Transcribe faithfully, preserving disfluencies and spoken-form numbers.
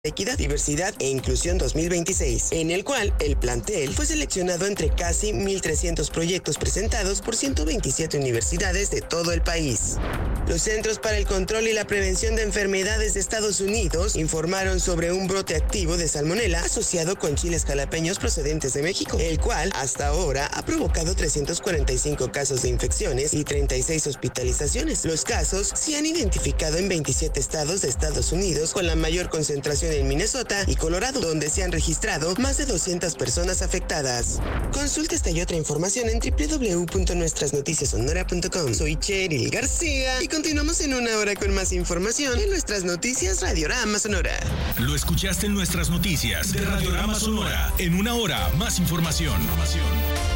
Equidad, Diversidad e Inclusión dos mil veintiséis, en el cual el plantel fue seleccionado entre casi mil trescientos proyectos presentados por ciento veintisiete universidades de todo el país. Los Centros para el Control y la Prevención de Enfermedades de Estados Unidos informaron sobre un brote activo de salmonela asociado con chiles jalapeños procedentes de México, el cual hasta ahora ha provocado trescientos cuarenta y cinco casos de infecciones y treinta y seis hospitalizaciones. Los casos se han identificado en veintisiete estados de Estados Unidos, con la mayor concentración en Minnesota y Colorado, donde se han registrado más de doscientas personas afectadas. Consulta esta y otra información en doble u doble u doble u punto nuestras noticias sonora punto com. Soy Cheryl García y continuamos en una hora con más información en Nuestras Noticias Radiorama Sonora. Lo escuchaste en Nuestras Noticias de Radiorama Sonora. En una hora, más información.